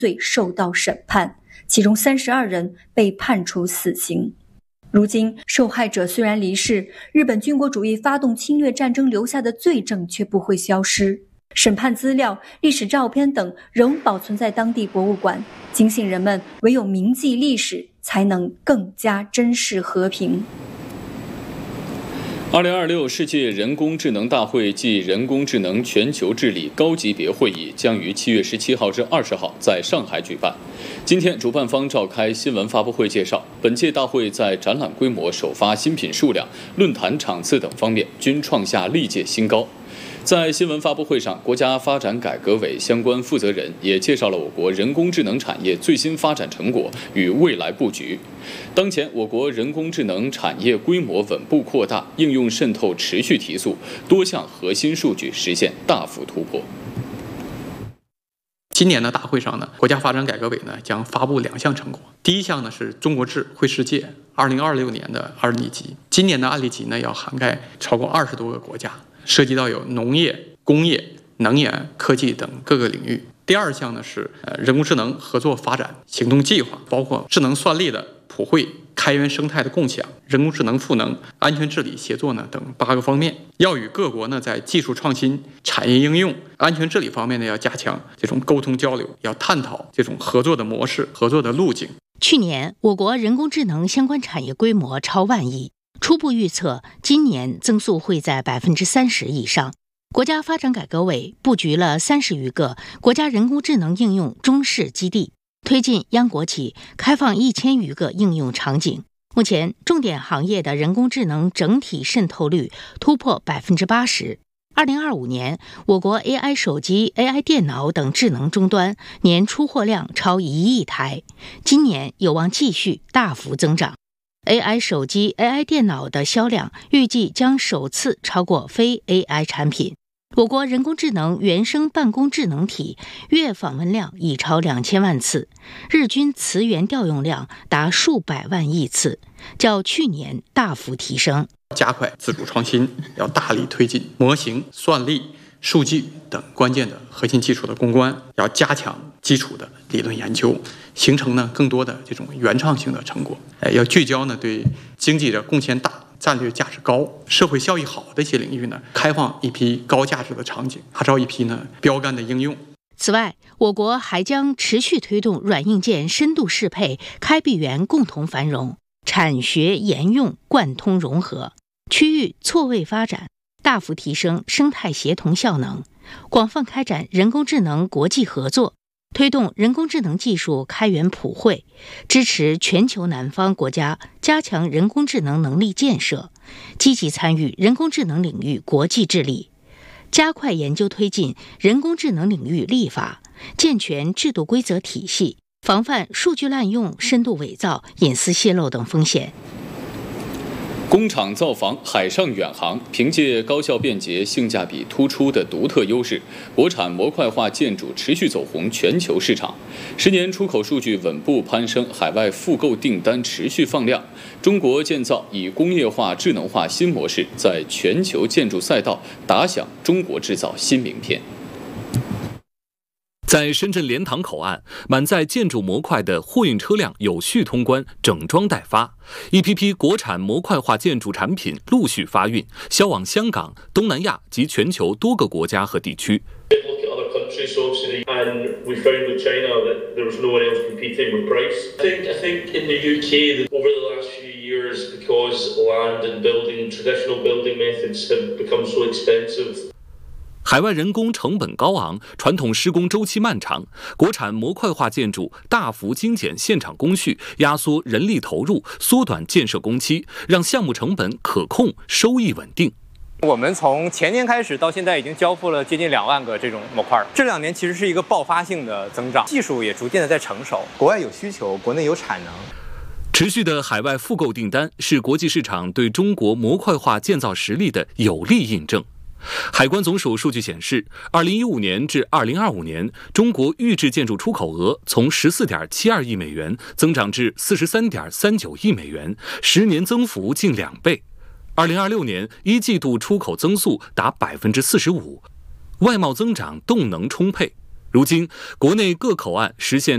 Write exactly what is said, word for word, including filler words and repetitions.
罪受到审判，其中三十二人被判处死刑。如今，受害者虽然离世，日本军国主义发动侵略战争留下的罪证却不会消失。审判资料、历史照片等仍保存在当地博物馆，警醒人们唯有铭记历史，才能更加珍视和平。 二零二六世界人工智能大会暨人工智能全球治理高级别会议将于七月十七号至二十号在上海举办。今天，主办方召开新闻发布会介绍，本届大会在展览规模、首发新品数量、论坛场次等方面均创下历届新高。在新闻发布会上，国家发展改革委相关负责人也介绍了我国人工智能产业最新发展成果与未来布局。当前，我国人工智能产业规模稳步扩大，应用渗透持续提速，多项核心数据实现大幅突破。 今年的大会上呢，国家发展改革委呢将发布两项成果。第一项呢是中国智绘世界二零二六年的案例集，今年的案例集呢要涵盖超过二十多个国家，涉及到有农业、工业、能源、科技等各个领域。第二项呢是呃人工智能合作发展行动计划，包括智能算力的普惠、开源生态的共享、人工智能赋能、安全治理协作呢等八个方面，要与各国呢在技术创新、产业应用、安全治理方面呢要加强这种沟通交流，要探讨这种合作的模式、合作的路径。 去年，我国人工智能相关产业规模超万亿，初步预测今年增速会在百分之三十以上。国家发展改革委布局了三十余个国家人工智能应用中试基地，推进央国企开放一千余个应用场景。目前，重点行业的人工智能整体渗透率突破百分之八十。二零二五年，我国 A I 手机、A I 电脑等智能终端年出货量超一亿台，今年有望继续大幅增长。A I 手机、A I 电脑的销量预计将首次超过非 A I 产品。我国人工智能原生办公智能体月访问量已超两千万次，日均词源调用量达数百万亿次，较去年大幅提升。 加快自主创新，要大力推进模型、算力、数据等关键的核心技术的攻关，要加强基础的理论研究，形成呢更多的这种原创性的成果。呃，要聚焦呢对经济的贡献大、战略价值高、社会效益好的一些领域呢，开放一批高价值的场景，打造一批呢标杆的应用。 此外，我国还将持续推动软硬件深度适配、开闭源共同繁荣，产学研用贯通融合，区域错位发展，大幅提升生态协同效能，广泛开展人工智能国际合作，推动人工智能技术开源普惠，支持全球南方国家加强人工智能能力建设，积极参与人工智能领域国际治理，加快研究推进人工智能领域立法，健全制度规则体系，防范数据滥用、深度伪造、隐私泄露等风险。 工厂造房、海上远航，凭借高效便捷、性价比突出的独特优势，国产模块化建筑持续走红全球市场。十年出口数据稳步攀升，海外复购订单持续放量。中国建造以工业化、智能化新模式，在全球建筑赛道打响中国制造新名片。 在深圳莲塘口岸，满载建筑模块的货运车辆有序通关，整装待发。一批批国产模块化建筑产品陆续发运，销往香港、东南亚及全球多个国家和地区。海外人工成本高昂，传统施工周期漫长，国产模块化建筑大幅精简现场工序，压缩人力投入，缩短建设工期，让项目成本可控，收益稳定。 我们从前年开始到现在已经交付了接近两万个这种模块，这两年其实是一个爆发性的增长，技术也逐渐的在成熟，国外有需求，国内有产能。 持续的海外复购订单是国际市场对中国模块化建造实力的有力印证。海关总署数据显示，二零一五年至二零二五年，中国预制建筑出口额从十四点七二亿美元增长至四十三点三九亿美元，十年增幅近两倍。二零二六年一季度出口增速达百分之四十五，外贸增长动能充沛。如今，国内各口岸实现